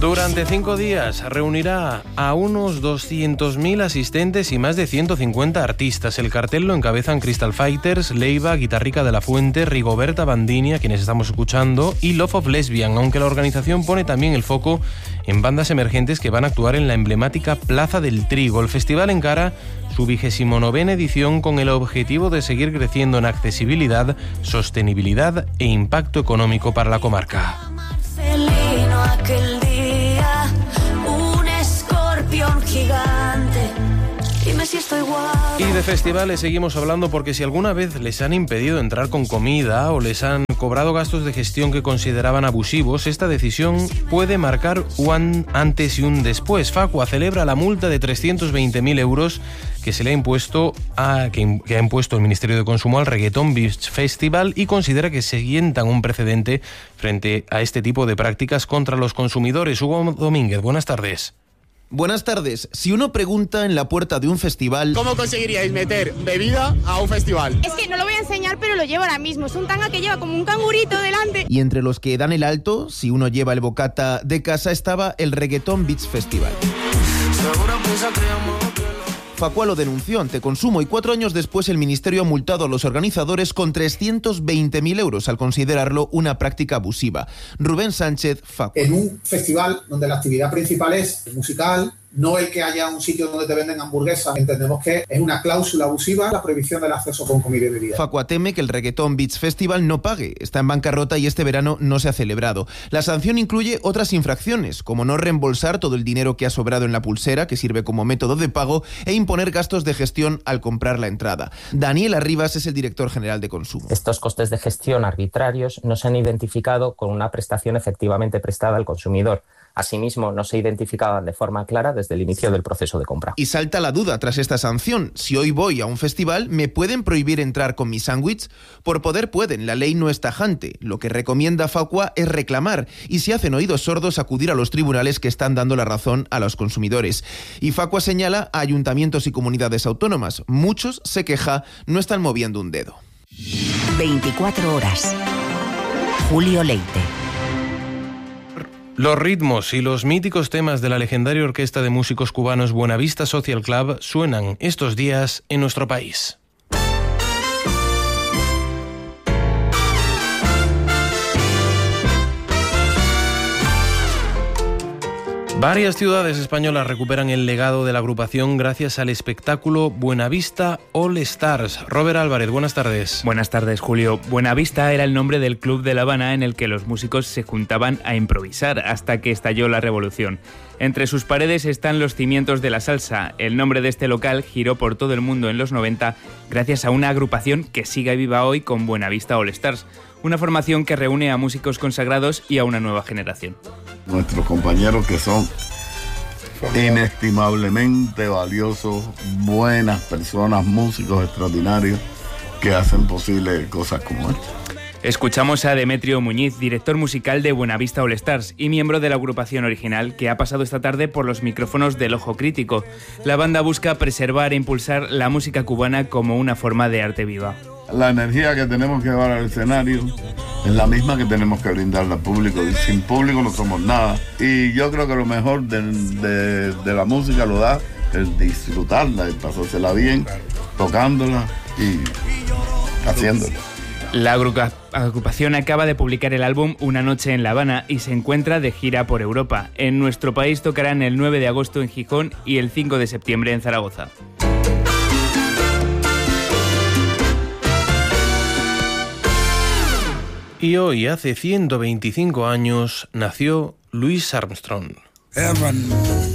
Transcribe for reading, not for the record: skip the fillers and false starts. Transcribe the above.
Durante 5 días reunirá a unos 200.000 asistentes y más de 150 artistas. El cartel lo encabezan Crystal Fighters, Leiva, Guitarrica de la Fuente, Rigoberta Bandini, a quienes estamos escuchando, y Love of Lesbian, aunque la organización pone también el foco en bandas emergentes que van a actuar en la emblemática Plaza del Trigo. El festival encara su 29ª edición con el objetivo de seguir creciendo en accesibilidad, sostenibilidad e impacto económico para la comarca. Gigante. Dime si estoy guapa. Y de festivales seguimos hablando porque si alguna vez les han impedido entrar con comida o les han cobrado gastos de gestión que consideraban abusivos, esta decisión puede marcar un antes y un después. Facua celebra la multa de 320.000 euros que se le ha impuesto que ha impuesto el Ministerio de Consumo al Reggaeton Beach Festival y considera que se sientan un precedente frente a este tipo de prácticas contra los consumidores. Hugo Domínguez, buenas tardes. Buenas tardes. Si uno pregunta en la puerta de un festival... ¿Cómo conseguiríais meter bebida a un festival? Es que no lo voy a enseñar, pero lo llevo ahora mismo. Es un tanga que lleva como un cangurito delante. Y entre los que dan el alto, si uno lleva el bocata de casa, estaba el Reggaeton Beach Festival. Facua lo denunció ante Consumo y 4 años después el Ministerio ha multado a los organizadores con 320.000 euros al considerarlo una práctica abusiva. Rubén Sánchez, Facua. En un festival donde la actividad principal es musical, no el que haya un sitio donde te venden hamburguesas, entendemos que es una cláusula abusiva la prohibición del acceso con comida y bebida. Facua teme que el Reggaeton Beach Festival no pague, está en bancarrota y este verano no se ha celebrado. La sanción incluye otras infracciones, como no reembolsar todo el dinero que ha sobrado en la pulsera, que sirve como método de pago, e imponer gastos de gestión al comprar la entrada. Daniel Arribas es el director general de Consumo. Estos costes de gestión arbitrarios no se han identificado con una prestación efectivamente prestada al consumidor. Asimismo, no se identificaban de forma clara desde el inicio del proceso de compra. Y salta la duda tras esta sanción. Si hoy voy a un festival, ¿me pueden prohibir entrar con mi sándwich? Por poder pueden, la ley no es tajante. Lo que recomienda Facua es reclamar y si hacen oídos sordos acudir a los tribunales que están dando la razón a los consumidores. Y Facua señala a ayuntamientos y comunidades autónomas. Muchos, se queja, no están moviendo un dedo. 24 horas. Julio Leite. Los ritmos y los míticos temas de la legendaria orquesta de músicos cubanos Buenavista Social Club suenan estos días en nuestro país. Varias ciudades españolas recuperan el legado de la agrupación gracias al espectáculo Buenavista All Stars. Robert Álvarez, buenas tardes. Buenas tardes, Julio. Buenavista era el nombre del club de La Habana en el que los músicos se juntaban a improvisar hasta que estalló la revolución. Entre sus paredes están los cimientos de la salsa. El nombre de este local giró por todo el mundo en los 90 gracias a una agrupación que sigue viva hoy con Buenavista All Stars, una formación que reúne a músicos consagrados y a una nueva generación. Nuestros compañeros que son inestimablemente valiosos, buenas personas, músicos extraordinarios que hacen posible cosas como esta. Escuchamos a Demetrio Muñiz, director musical de Buenavista All Stars y miembro de la agrupación original, que ha pasado esta tarde por los micrófonos del Ojo Crítico. La banda busca preservar e impulsar la música cubana como una forma de arte viva. La energía que tenemos que llevar al escenario es la misma que tenemos que brindarle al público. Y sin público no somos nada. Y yo creo que lo mejor de la música lo da el disfrutarla, el pasársela bien, tocándola y haciéndola. La agrupación acaba de publicar el álbum Una noche en La Habana y se encuentra de gira por Europa. En nuestro país tocarán el 9 de agosto en Gijón y el 5 de septiembre en Zaragoza. Y hoy, hace 125 años, nació Louis Armstrong. Heaven.